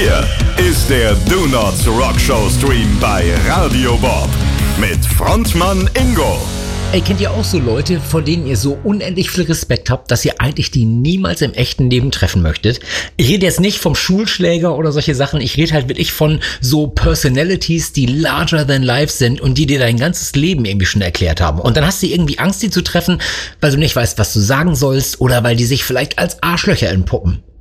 Hier ist der Do Nots Rock Show Stream bei Radio Bob mit Frontmann Ingo. Ey, kennt ihr auch so Leute, vor denen ihr so unendlich viel Respekt habt, dass ihr eigentlich die niemals im echten Leben treffen möchtet? Ich rede jetzt nicht vom Schulschläger oder solche Sachen, ich rede halt wirklich von so Personalities, die larger than life sind und die dir dein ganzes Leben irgendwie schon erklärt haben. Und dann hast du irgendwie Angst, die zu treffen, weil du nicht weißt, was du sagen sollst oder weil die sich vielleicht als Arschlöcher entpuppen.